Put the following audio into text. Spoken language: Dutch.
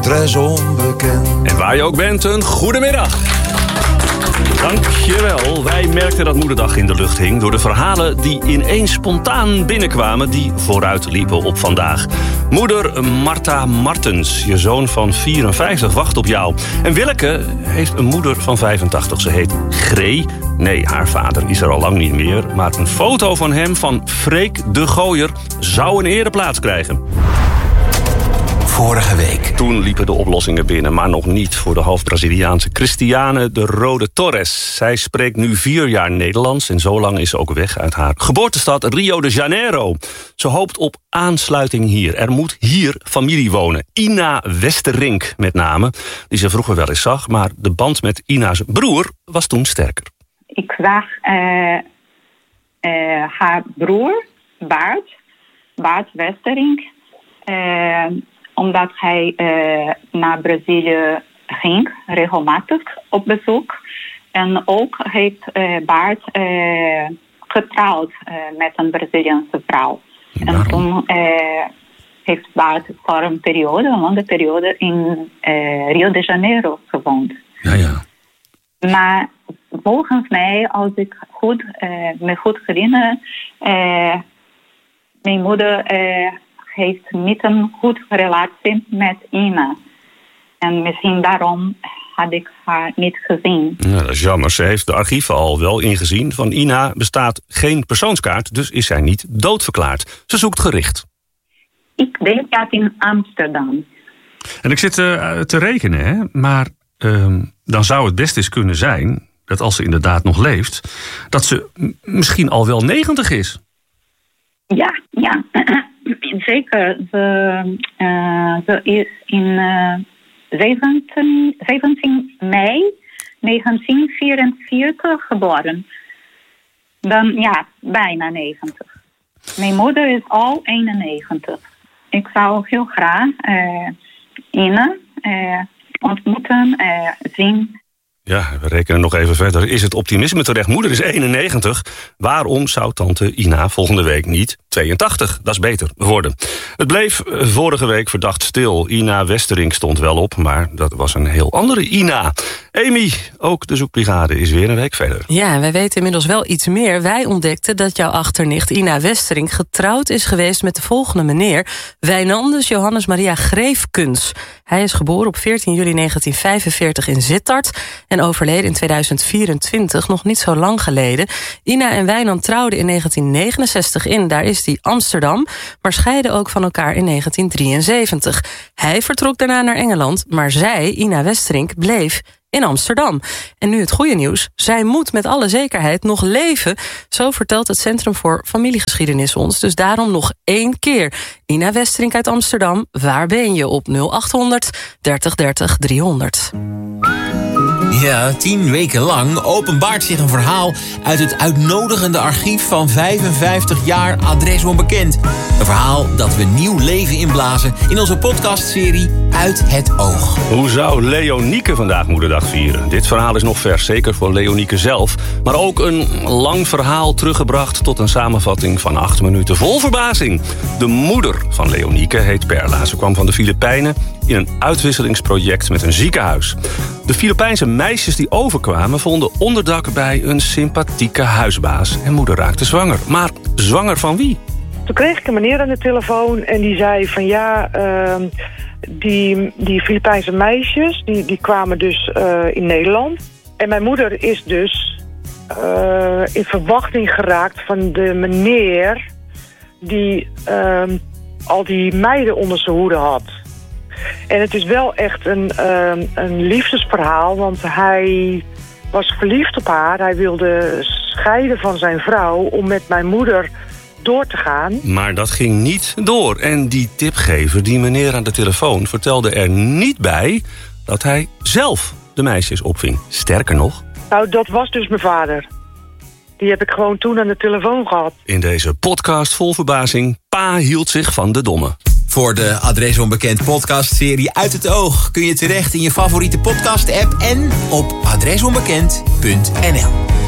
adres onbekend. En waar je ook bent, een goedemiddag. Dankjewel. Wij merkten dat Moederdag in de lucht hing door de verhalen die ineens spontaan binnenkwamen die vooruit liepen op vandaag. Moeder Marta Martens, je zoon van 54 wacht op jou. En Willeke heeft een moeder van 85. Ze heet Gree. Nee, haar vader is er al lang niet meer. Maar een foto van hem, van Freek de Gooier, zou een ereplaats krijgen. Vorige week. Toen liepen de oplossingen binnen, maar nog niet voor de half Braziliaanse Cristiane de Rode Torres. Zij spreekt nu 4 jaar Nederlands en zo lang is ze ook weg uit haar geboortestad Rio de Janeiro. Ze hoopt op aansluiting hier. Er moet hier familie wonen. Ina Westerink met name, die ze vroeger wel eens zag, maar de band met Ina's broer was toen sterker. Ik zag haar broer, Bart Westerink, omdat hij naar Brazilië ging, regelmatig op bezoek. En ook heeft Bart getrouwd met een Braziliaanse vrouw. Waarom? En toen heeft Bart voor een lange periode in Rio de Janeiro gewoond. Ja. Maar volgens mij, als ik me goed herinner, mijn moeder heeft niet een goede relatie met Ina. En misschien daarom had ik haar niet gezien. Ja, dat is jammer. Ze heeft de archieven al wel ingezien. Van Ina bestaat geen persoonskaart, dus is zij niet doodverklaard. Ze zoekt gericht. Ik denk dat in Amsterdam. En ik zit te rekenen, hè? Maar dan zou het best eens kunnen zijn dat als ze inderdaad nog leeft, dat ze misschien al wel 90 is. Ja. Zeker. Ze is in 17 mei 1944 geboren. Dan bijna 90. Mijn moeder is al 91. Ik zou heel graag Ina ontmoeten, zien. Ja, we rekenen nog even verder. Is het optimisme terecht? Moeder is 91. Waarom zou tante Ina volgende week niet 82? Dat is beter worden. Het bleef vorige week verdacht stil. Ina Westerink stond wel op, maar dat was een heel andere Ina. Amy, ook de zoekbrigade is weer een week verder. Ja, en wij weten inmiddels wel iets meer. Wij ontdekten dat jouw achternicht Ina Westerink getrouwd is geweest met de volgende meneer, Wijnandus Johannes Maria Greefkens. Hij is geboren op 14 juli 1945 in Sittard en overleden in 2024, nog niet zo lang geleden. Ina en Wijnand trouwden in 1969 in, daar is die Amsterdam, maar scheiden ook van elkaar in 1973. Hij vertrok daarna naar Engeland, maar zij, Ina Westerink, bleef in Amsterdam. En nu het goede nieuws, zij moet met alle zekerheid nog leven. Zo vertelt het Centrum voor Familiegeschiedenis ons. Dus daarom nog 1 keer. Ina Westerink uit Amsterdam, waar ben je? Op 0800 30 30 300. Ja, 10 weken lang openbaart zich een verhaal uit het uitnodigende archief van 55 jaar Adres Onbekend. Een verhaal dat we nieuw leven inblazen in onze podcastserie Uit het Oog. Hoe zou Leonieke vandaag Moederdag vieren? Dit verhaal is nog vers, zeker voor Leonieke zelf. Maar ook een lang verhaal teruggebracht tot een samenvatting van 8 minuten vol verbazing. De moeder van Leonieke heet Perla. Ze kwam van de Filipijnen in een uitwisselingsproject met een ziekenhuis. De Filipijnse meisjes die overkwamen vonden onderdak bij een sympathieke huisbaas. En moeder raakte zwanger. Maar zwanger van wie? Toen kreeg ik een meneer aan de telefoon en die zei van die Filipijnse meisjes, die kwamen dus in Nederland. En mijn moeder is dus in verwachting geraakt van de meneer die al die meiden onder zijn hoede had. En het is wel echt een liefdesverhaal, want hij was verliefd op haar. Hij wilde scheiden van zijn vrouw om met mijn moeder door te gaan. Maar dat ging niet door. En die tipgever, die meneer aan de telefoon, vertelde er niet bij dat hij zelf de meisjes opving. Sterker nog. Nou, dat was dus mijn vader. Die heb ik gewoon toen aan de telefoon gehad. In deze podcast vol verbazing, pa hield zich van de domme. Voor de Adres Onbekend podcastserie Uit het Oog kun je terecht in je favoriete podcast-app en op adresonbekend.nl.